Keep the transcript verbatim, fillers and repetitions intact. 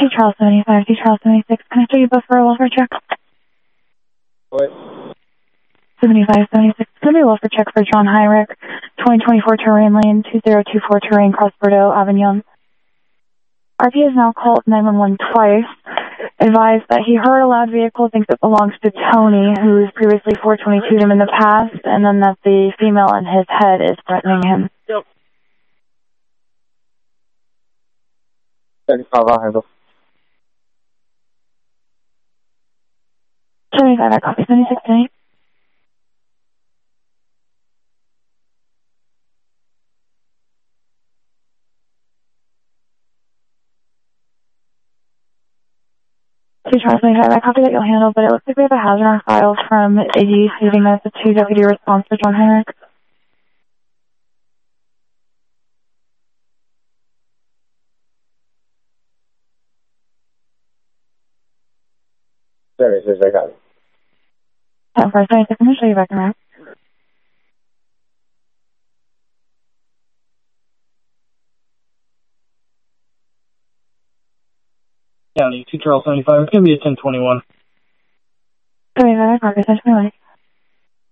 T Charles seventy-five, T Charles seventy-six. Can I show you both for a welfare check? What? seventy-five, seventy-six. It's going to be a welfare check for John Hyrick, twenty twenty-four Terrain Lane, two zero two four Terrain, Cross Bordeaux, Avignon. R P has now called nine one one twice, advised that he heard a loud vehicle, thinks it belongs to Tony, who's previously four twenty-two'd him in the past, and then that the female in his head is threatening him. Yep. seventy-five, I'll handle. seventy-five, I copy. seventy-six, seventy-eight. Two Charles seventy-five, I copy that you'll handle, but it looks like we have a hazard on file from Iggy stating that it's a two-deputy response for John Hyrick. seventy-six, I got it. ten four, seventy-six, I'm going to show you back around. County, two Charles seventy-five, it's going to be a ten twenty-one. seventy-five, I copy. ten twenty-one.